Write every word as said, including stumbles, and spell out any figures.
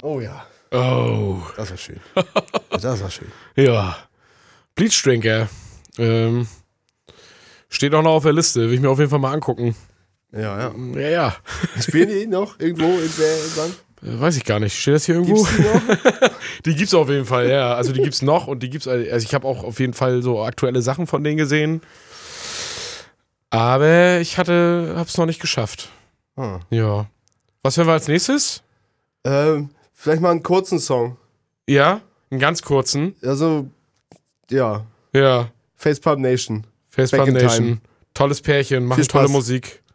Oh ja. Oh. Das war schön. Das war schön. Ja. Bleach Drinker. Ähm, steht auch noch auf der Liste. Will ich mir auf jeden Fall mal angucken. Ja, ja. Ja, ja. Spielen die noch irgendwo irgendwann? Äh, Weiß ich gar nicht. Steht das hier irgendwo? Gibt's die noch? Die gibt's auf jeden Fall, ja. Also die gibt's noch und die gibt's, also ich habe auch auf jeden Fall so aktuelle Sachen von denen gesehen. Aber ich hatte, hab's noch nicht geschafft. Hm. Ja. Was hören wir als nächstes? Ähm, vielleicht mal einen kurzen Song. Ja, einen ganz kurzen. Also, ja. Ja. Facepalm Nation. Facepalm Back in Nation. Time. Tolles Pärchen, machen Viel tolle Spaß. Musik.